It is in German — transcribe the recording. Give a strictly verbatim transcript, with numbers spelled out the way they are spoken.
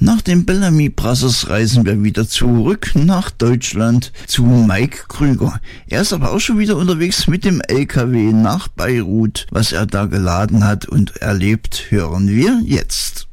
Nach den Bellamy Brothers reisen wir wieder zurück nach Deutschland zu Mike Krüger. Er ist aber auch schon wieder unterwegs mit dem L K W nach Beirut. Was er da geladen hat und erlebt, hören wir jetzt.